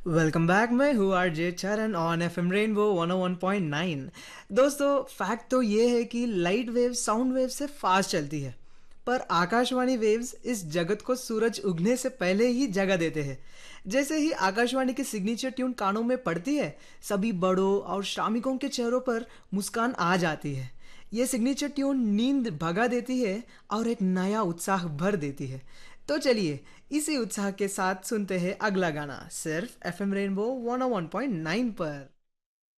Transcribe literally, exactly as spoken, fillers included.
Welcome back. मैं हूँ RJ चरण on FM rainbow one O one point nine. दोस्तों, फैक्ट तो ये है कि लाइट वेव साउंड वेव से फास्ट चलती है, पर आकाशवाणी वेव्स इस जगत को सूरज उगने से पहले ही जगह देते हैं। जैसे ही आकाशवाणी की सिग्नेचर ट्यून कानों में पड़ती है, सभी बड़ों और श्रमिकों के चेहरों पर मुस्कान आ जाती है। ये सिग्नेचर ट्यून नींद भगा देती है और एक नया उत्साह भर देती है। तो चलिए, इसी उत्साह के साथ सुनते हैं अगला गाना सिर्फ एफएम रेनबो वन ओ वन पॉइंट नाइन पर।